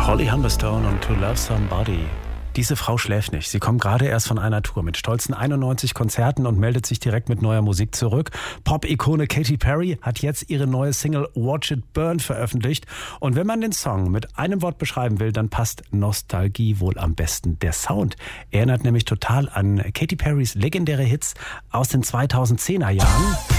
Holly Humberstone und To Love Somebody. Diese Frau schläft nicht. Sie kommt gerade erst von einer Tour mit stolzen 91 Konzerten und meldet sich direkt mit neuer Musik zurück. Pop-Ikone Katy Perry hat jetzt ihre neue Single Watch It Burn veröffentlicht. Und wenn man den Song mit einem Wort beschreiben will, dann passt Nostalgie wohl am besten. Der Sound erinnert nämlich total an Katy Perrys legendäre Hits aus den 2010er Jahren.